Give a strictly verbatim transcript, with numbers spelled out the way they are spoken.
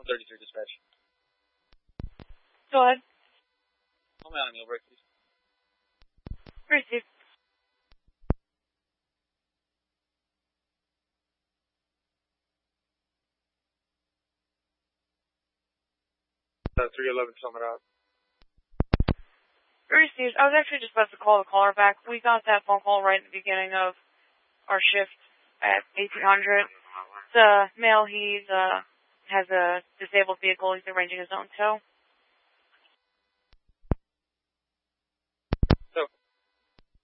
one thirty-three dispatch. Go ahead. Call me on a meal break, please. Received. Uh, three eleven Summit Out. Received. I was actually just about to call the caller back. We got that phone call right at the beginning of our shift at eighteen hundred. It's a male. He's, uh, has a disabled vehicle. He's arranging his own tow.